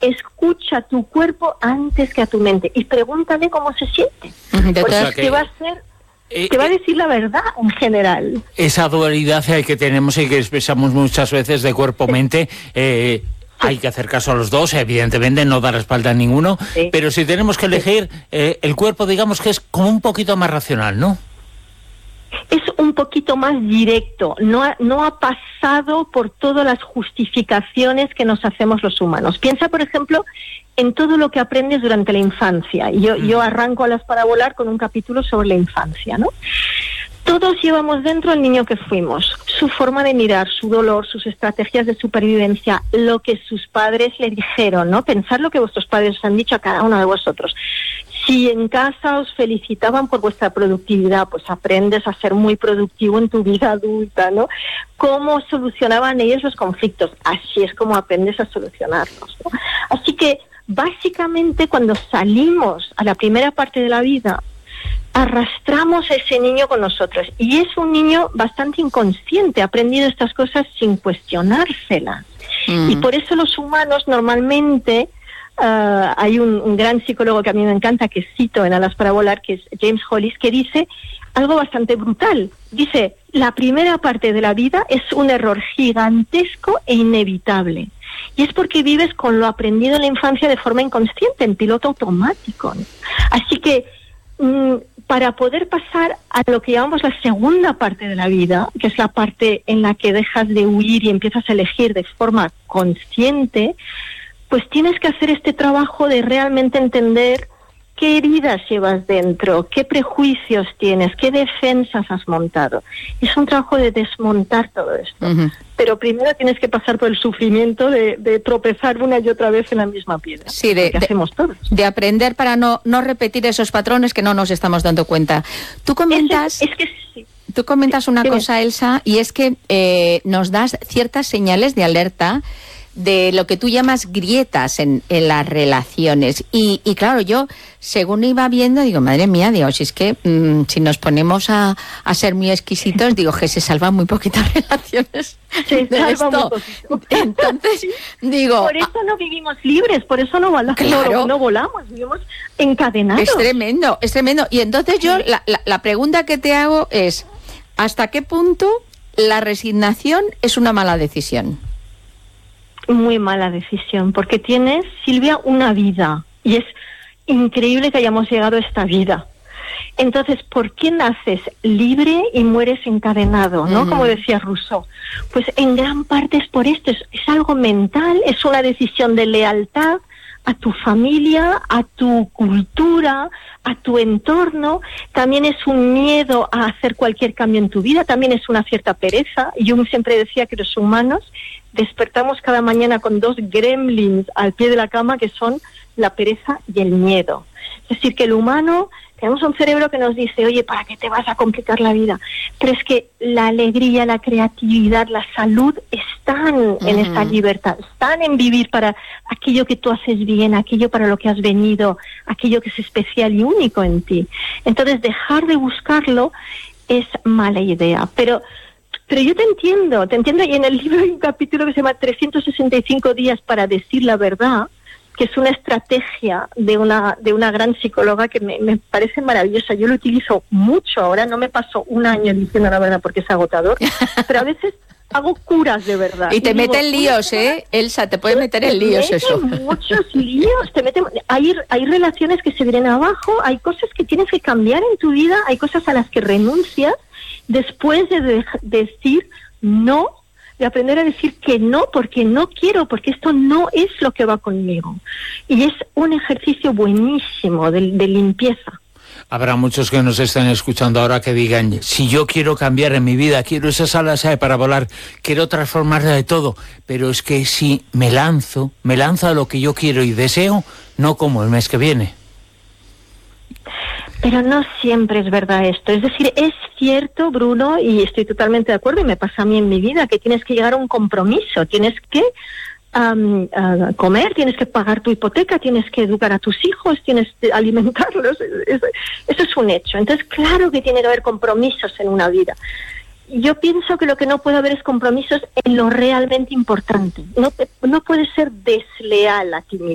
escucha tu cuerpo antes que a tu mente y pregúntale cómo se siente. Porque te va a decir la verdad en general. Esa dualidad que tenemos y que expresamos muchas veces de cuerpo-mente, hay que hacer caso a los dos, evidentemente, no dar la espalda a ninguno, pero si tenemos que elegir, el cuerpo, digamos que es como un poquito más racional, ¿no? Es un poquito más directo, no ha pasado por todas las justificaciones que nos hacemos los humanos. Piensa, por ejemplo, en todo lo que aprendes durante la infancia. Yo arranco a las para volar con un capítulo sobre la infancia, ¿no? Todos llevamos dentro al niño que fuimos, su forma de mirar, su dolor, sus estrategias de supervivencia, lo que sus padres le dijeron, ¿no? Pensar lo que vuestros padres os han dicho a cada uno de vosotros. Si en casa os felicitaban por vuestra productividad, pues aprendes a ser muy productivo en tu vida adulta, ¿no? Cómo solucionaban ellos los conflictos, así es como aprendes a solucionarlos, ¿no? Así que, básicamente, cuando salimos a la primera parte de la vida, arrastramos a ese niño con nosotros. Y es un niño bastante inconsciente, ha aprendido estas cosas sin cuestionárselas. Y por eso los humanos normalmente... hay un gran psicólogo que a mí me encanta, que cito en Alas para volar, que es James Hollis, que dice algo bastante brutal. Dice, la primera parte de la vida es un error gigantesco e inevitable. Y es porque vives con lo aprendido en la infancia de forma inconsciente, en piloto automático, ¿no? Así que para poder pasar a lo que llamamos la segunda parte de la vida, que es la parte en la que dejas de huir y empiezas a elegir de forma consciente, pues tienes que hacer este trabajo de realmente entender qué heridas llevas dentro, qué prejuicios tienes, qué defensas has montado. Es un trabajo de desmontar todo esto. Pero primero tienes que pasar por el sufrimiento de tropezar una y otra vez en la misma piedra. Sí, que hacemos todos. De aprender para no repetir esos patrones que no nos estamos dando cuenta. Tú comentas... Tú comentas una cosa, Elsa, y es que nos das ciertas señales de alerta de lo que tú llamas grietas en las relaciones. Y claro, yo, según iba viendo, digo, madre mía, digo, si es que si nos ponemos a ser muy exquisitos, digo, que se salvan muy poquitas relaciones de esto. Entonces, digo... Por eso no vivimos libres, por eso no volamos, vivimos encadenados. Es tremendo, es tremendo. Y entonces yo, la pregunta que te hago es, ¿hasta qué punto la resignación es una mala decisión? Muy mala decisión, porque tienes, Silvia, una vida, y es increíble que hayamos llegado a esta vida. Entonces, ¿por qué naces libre y mueres encadenado, no? Como decía Rousseau. Pues en gran parte es por esto, es algo mental, es una decisión de lealtad a tu familia, a tu cultura, a tu entorno. También es un miedo a hacer cualquier cambio en tu vida, también es una cierta pereza. Yo siempre decía que los humanos despertamos cada mañana con dos gremlins al pie de la cama, que son la pereza y el miedo. Es decir, que el humano, tenemos un cerebro que nos dice, oye, ¿para qué te vas a complicar la vida? Pero es que la alegría, la creatividad, la salud están en esta libertad, están en vivir para aquello que tú haces bien, aquello para lo que has venido, aquello que es especial y único en ti. Entonces, dejar de buscarlo es mala idea. Pero yo te entiendo, y en el libro hay un capítulo que se llama 365 días para decir la verdad, que es una estrategia de una gran psicóloga que me parece maravillosa. Yo lo utilizo mucho ahora, no me paso un año diciendo la verdad porque es agotador, pero a veces hago curas de verdad. Y te mete en líos, Elsa, te puede meter en líos eso. Muchos líos, hay relaciones que se vienen abajo, hay cosas que tienes que cambiar en tu vida, hay cosas a las que renuncias después de decir no, de aprender a decir que no, porque no quiero, porque esto no es lo que va conmigo. Y es un ejercicio buenísimo de limpieza. Habrá muchos que nos estén escuchando ahora que digan, si yo quiero cambiar en mi vida, quiero esas alas para volar, quiero transformarla de todo, pero es que si me lanzo a lo que yo quiero y deseo, no como el mes que viene. Pero no siempre es verdad esto. Es decir, es cierto, Bruno, y estoy totalmente de acuerdo, y me pasa a mí en mi vida, que tienes que llegar a un compromiso, tienes que comer, tienes que pagar tu hipoteca, tienes que educar a tus hijos, tienes que alimentarlos. Eso es un hecho. Entonces, claro que tiene que haber compromisos en una vida. Yo pienso que lo que no puede haber es compromisos en lo realmente importante. No puedes ser desleal a ti mismo.